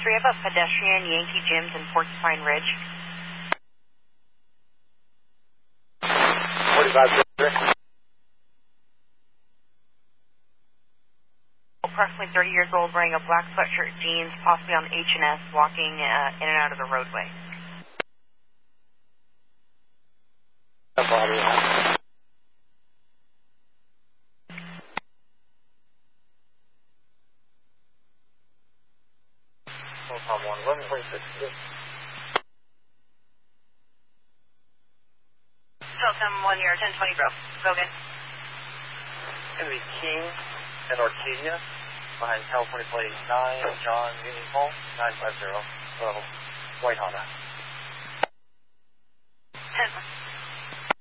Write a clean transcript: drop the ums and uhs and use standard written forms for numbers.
we have a pedestrian Yankee Gyms in Porcupine Ridge. 45. Approximately 30 years old, wearing a black sweatshirt, jeans, possibly on H&S, walking in and out of the roadway. Tom 1, 11.6. Delta 1, you're 1020, bro. Go again. Going to be King and Orcadia behind California plate 9, John Union Hall, 950, White Honda. 10.